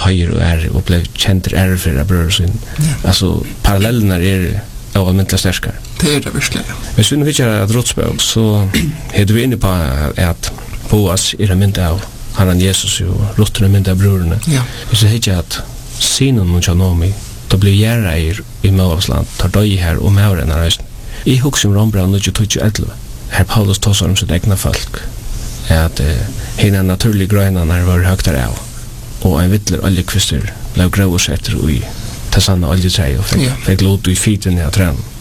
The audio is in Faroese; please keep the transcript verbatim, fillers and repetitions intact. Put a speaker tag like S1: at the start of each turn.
S1: höjer och är och blev känt är för bröder sin. Alltså parallellerna är allmänt starka.
S2: Det är det verkligen.
S1: Men så nu vet jag att Rotsberg så heter vi inne på att Boas är en mynd av han Jesus och Ruth är mynd av bröderna.
S2: Ja.
S1: Så heter jag att synen och Janomi då blir jära i i Moabsland tar döj här och Mauren är i huxum Rombrand och tjugo elva. Herr Paulus tar om sitt egna folk. Att hela naturliga gröna var högt där av. Och en vittler oljekvister blev grås efter och i tassanna oljeträg och fick, fick låt i fiten i trän.